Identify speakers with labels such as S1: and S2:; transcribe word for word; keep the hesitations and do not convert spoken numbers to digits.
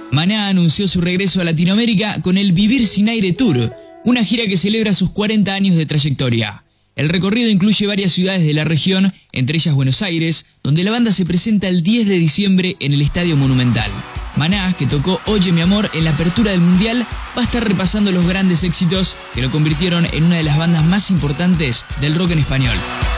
S1: Maná anunció su regreso a Latinoamérica con el Vivir Sin Aire Tour, una gira que celebra sus cuarenta años de trayectoria. El recorrido incluye varias ciudades de la región, entre ellas Buenos Aires, donde la banda se presenta el diez de diciembre en el Estadio Monumental. Maná, que tocó Oye Mi Amor en la apertura del Mundial, va a estar repasando los grandes éxitos que lo convirtieron en una de las bandas más importantes del rock en español.